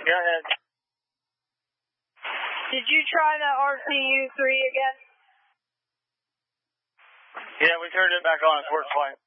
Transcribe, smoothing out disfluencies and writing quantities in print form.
Go ahead. Did you try the RCU-3 again? Yeah, we turned it back on. It's worked fine.